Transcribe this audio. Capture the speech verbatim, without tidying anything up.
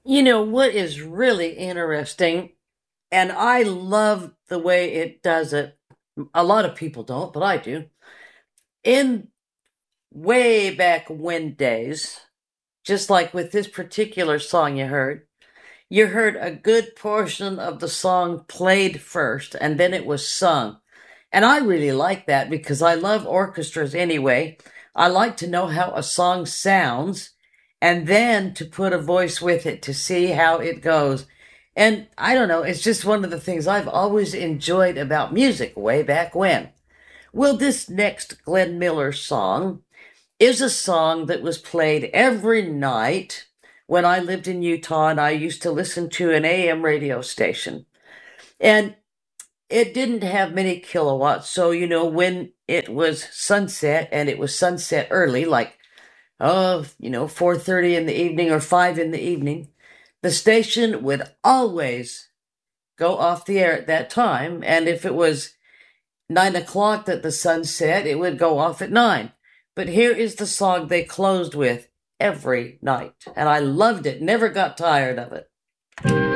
You know what is really interesting, and I love the way it does it. A lot of people don't, but I do. In way back when days, just like with this particular song you heard, you heard a good portion of the song played first and then it was sung. And I really like that because I love orchestras anyway. I like to know how a song sounds and then to put a voice with it to see how it goes. And I don't know, it's just one of the things I've always enjoyed about music way back when. Well, this next Glenn Miller song is a song that was played every night when I lived in Utah and I used to listen to an A M radio station. And it didn't have many kilowatts. So, you know, when it was sunset and it was sunset early, like, oh, you know, four thirty in the evening or five in the evening, the station would always go off the air at that time. And if it was nine o'clock that the sun set, it would go off at nine. But here is the song they closed with every night. And I loved it, never got tired of it.